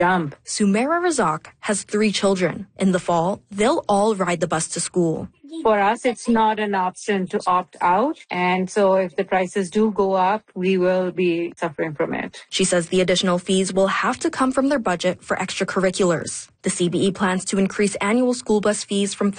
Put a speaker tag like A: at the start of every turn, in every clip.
A: dump.
B: Sumaira Razak has 3 children. In the fall, they'll all ride the bus to school.
A: For us, it's not an option to opt out. And so if the prices do go up, we will be suffering from it.
B: She says the additional fees will have to come from their budget for extracurriculars. The CBE plans to increase annual school bus fees from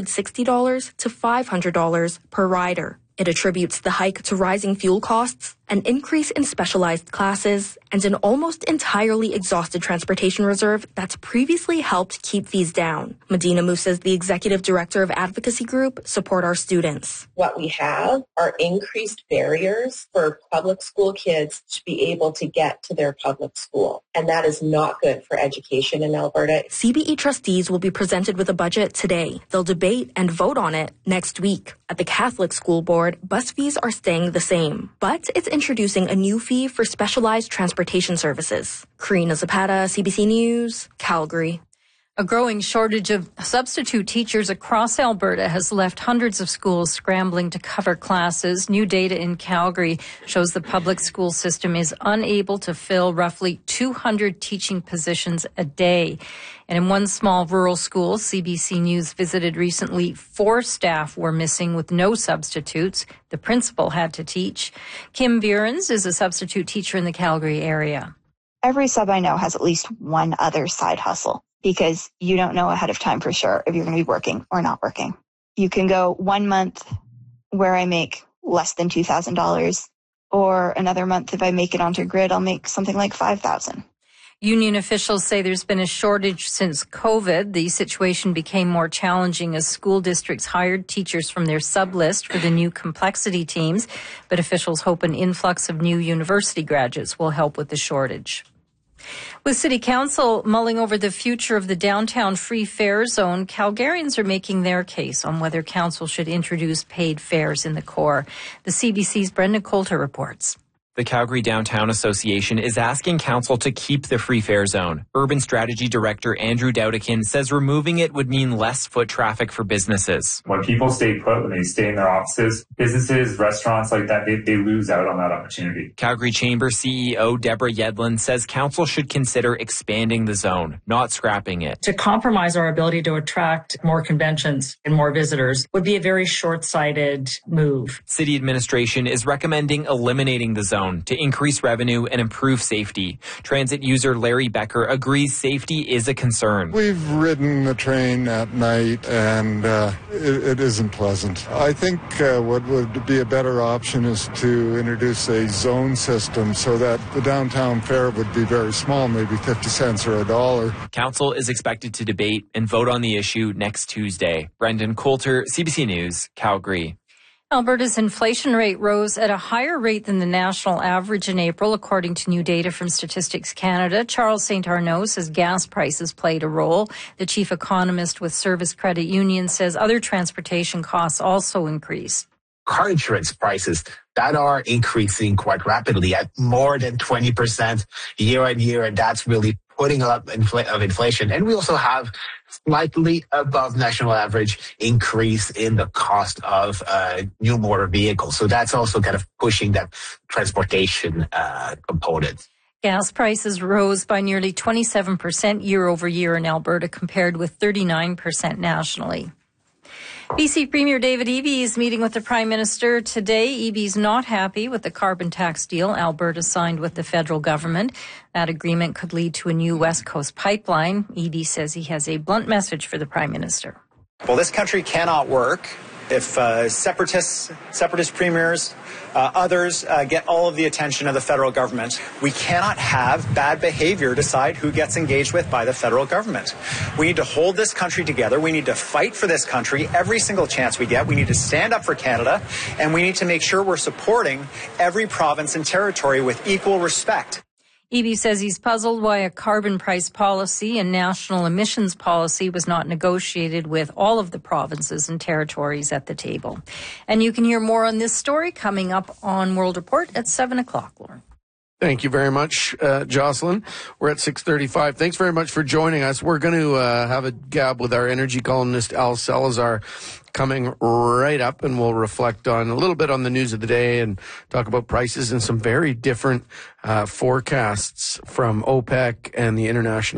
B: $360 to $500 per rider. It attributes the hike to rising fuel costs, an increase in specialized classes, and an almost entirely exhausted transportation reserve that's previously helped keep fees down. Medina Musa is the executive director of advocacy group Support Our Students.
C: What we have are increased barriers for public school kids to be able to get to their public school, and that is not good for education in Alberta.
B: CBE trustees will be presented with a budget today. They'll debate and vote on it next week. At the Catholic School Board, bus fees are staying the same, but it's introducing a new fee for specialized transportation services. Karina Zapata, CBC News, Calgary.
D: A growing shortage of substitute teachers across Alberta has left hundreds of schools scrambling to cover classes. New data in Calgary shows the public school system is unable to fill roughly 200 teaching positions a day. And in one small rural school, CBC News visited recently, 4 staff were missing with no substitutes. The principal had to teach. Kim Behrens is a substitute teacher in the Calgary area.
E: Every sub I know has at least one other side hustle, because you don't know ahead of time for sure if you're going to be working or not working. You can go 1 month where I make less than $2,000, or another month if I make it onto grid, I'll make something like $5,000.
D: Union officials say there's been a shortage since COVID. The situation became more challenging as school districts hired teachers from their sub-list for the new complexity teams, but officials hope an influx of new university graduates will help with the shortage. With City Council mulling over the future of the downtown free fare zone, Calgarians are making their case on whether Council should introduce paid fares in the core. The CBC's Brendan Coulter reports.
F: The Calgary Downtown Association is asking Council to keep the free fare zone. Urban Strategy Director Andrew Dowdikin says removing it would mean less foot traffic for businesses.
G: When people stay put, when they stay in their offices, businesses, restaurants like that, they lose out on that opportunity.
F: Calgary Chamber CEO Deborah Yedlin says Council should consider expanding the zone, not scrapping it.
H: To compromise our ability to attract more conventions and more visitors would be a very short-sighted move.
F: City administration is recommending eliminating the zone to increase revenue and improve safety. Transit user Larry Becker agrees safety is a concern.
I: We've ridden the train at night and it isn't pleasant. I think what would be a better option is to introduce a zone system so that the downtown fare would be very small, maybe 50 cents or $1.
F: Council is expected to debate and vote on the issue next Tuesday. Brendan Coulter, CBC News, Calgary.
D: Alberta's inflation rate rose at a higher rate than the national average in April, according to new data from Statistics Canada. Charles St. Arnaud says gas prices played a role. The chief economist with Service Credit Union says other transportation costs also increased.
J: Car insurance prices that are increasing quite rapidly at more than 20% year on year, and that's really putting up of inflation. And we also have slightly above national average increase in the cost of new motor vehicles. So that's also kind of pushing that transportation component.
D: Gas prices rose by nearly 27% year over year in Alberta, compared with 39% nationally. BC Premier David Eby is meeting with the Prime Minister today. Eby's not happy with the carbon tax deal Alberta signed with the federal government. That agreement could lead to a new West Coast pipeline. Eby says he has a blunt message for the Prime Minister.
K: Well, this country cannot work if separatist premiers, others get all of the attention of the federal government. We cannot have bad behavior decide who gets engaged with by the federal government. We need to hold this country together. We need to fight for this country every single chance we get. We need to stand up for Canada, and we need to make sure we're supporting every province and territory with equal respect.
D: Eby says he's puzzled why a carbon price policy and national emissions policy was not negotiated with all of the provinces and territories at the table. And you can hear more on this story coming up on World Report at 7 o'clock, Lauren.
L: Thank you very much, Jocelyn. We're at 6:35. Thanks very much for joining us. We're going to have a gab with our energy columnist, Al Salazar, coming right up, and we'll reflect on a little bit on the news of the day and talk about prices and some very different forecasts from OPEC and the International